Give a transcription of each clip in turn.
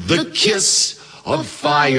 The Kiss of Fire.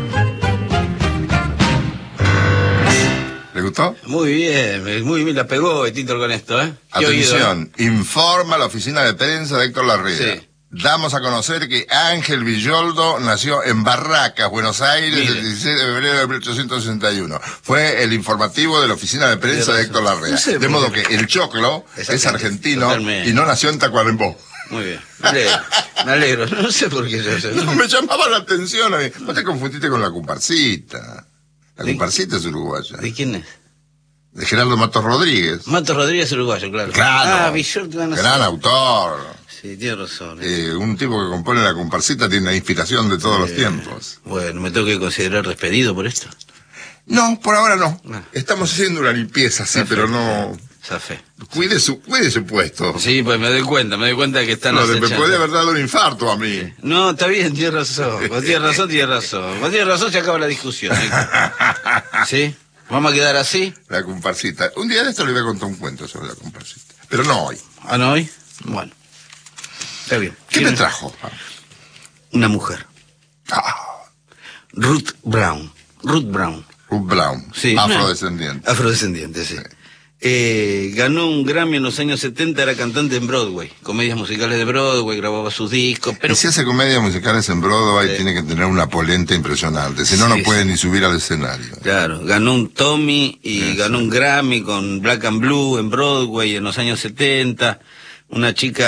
¿Le gustó? Muy bien, la pegó Tito con esto, ¿eh? Atención, informa la oficina de prensa de Héctor Larrea. Sí. Damos a conocer que Ángel Villoldo nació en Barracas, Buenos Aires, el 16 de febrero de 1861. Fue el informativo de la oficina de prensa de Héctor Larrea. No sé, de modo que el choclo es argentino totalmente. y no nació en Tacuarembó. Muy bien, me alegro. No sé por qué yo sé. No, me llamaba la atención a mí. Vos te confundiste con la comparsita. La comparsita es uruguaya. ¿De quién es? De Gerardo Matos Rodríguez. Matos Rodríguez uruguayo, claro. Claro. Ah, Villoldo, no sé. Gran autor. Sí, tiene razón. Un tipo que compone la comparsita tiene inspiración de todos los tiempos. Bueno, ¿me tengo que considerar despedido por esto? No, por ahora no. Ah. Estamos haciendo una limpieza, sí, pero no... Zafé. Cuide su puesto. Sí, pues me doy cuenta que están No, me acechando. puede haber dado un infarto a mí. No, está bien, tiene razón. Vos tienes razón, se acaba la discusión. ¿Sí? ¿Vamos a quedar así? La comparsita. Un día de esto le voy a contar un cuento sobre la comparsita. Pero no hoy. ¿Ah, no hoy? Bueno. Está bien. ¿Qué me trajo? Una mujer. Ah, Ruth Brown. Ruth Brown. Sí. Afrodescendiente. Afrodescendiente, sí. Ganó un Grammy en los años 70, era cantante en Broadway, comedias musicales de Broadway, grababa sus discos, pero... Y si hace comedias musicales en Broadway, tiene que tener una polenta impresionante, si no, no puede ni subir al escenario. Claro, ganó un Tommy y ganó un Grammy con Black and Blue en Broadway en los años 70, una chica